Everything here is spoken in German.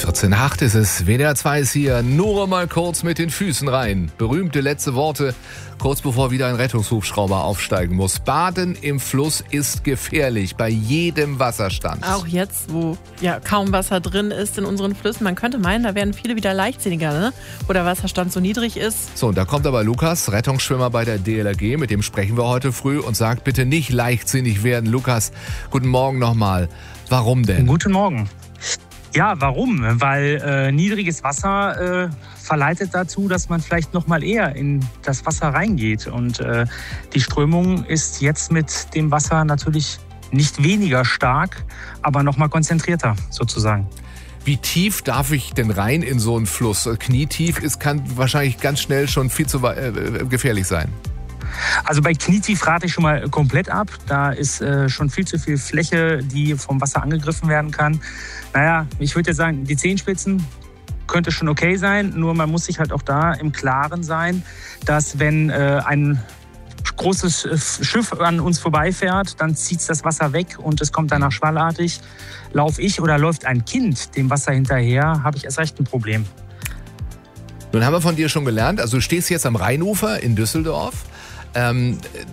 14,8 ist es. WDR 2 ist hier. Nur mal kurz mit den Füßen rein. Berühmte letzte Worte, kurz bevor wieder ein Rettungshubschrauber aufsteigen muss. Baden im Fluss ist gefährlich bei jedem Wasserstand. Auch jetzt, wo ja kaum Wasser drin ist in unseren Flüssen. Man könnte meinen, da werden viele wieder leichtsinniger, ne? Wo der Wasserstand so niedrig ist. So, und da kommt aber Lukas, Rettungsschwimmer bei der DLRG. Mit dem sprechen wir heute früh und sagt, bitte nicht leichtsinnig werden. Lukas, guten Morgen nochmal. Warum denn? Guten Morgen. Ja, warum? Weil niedriges Wasser verleitet dazu, dass man vielleicht noch mal eher in das Wasser reingeht. Und die Strömung ist jetzt mit dem Wasser natürlich nicht weniger stark, aber noch mal konzentrierter sozusagen. Wie tief darf ich denn rein in so einen Fluss? Knietief kann wahrscheinlich ganz schnell schon viel zu gefährlich sein. Also bei Knietief rate ich schon mal komplett ab. Da ist schon viel zu viel Fläche, die vom Wasser angegriffen werden kann. Naja, ich würde jetzt sagen, die Zehenspitzen könnte schon okay sein. Nur man muss sich halt auch da im Klaren sein, dass wenn ein großes Schiff an uns vorbeifährt, dann zieht das Wasser weg und es kommt danach schwallartig. Laufe ich oder läuft ein Kind dem Wasser hinterher, habe ich erst recht ein Problem. Nun haben wir von dir schon gelernt, also du stehst jetzt am Rheinufer in Düsseldorf.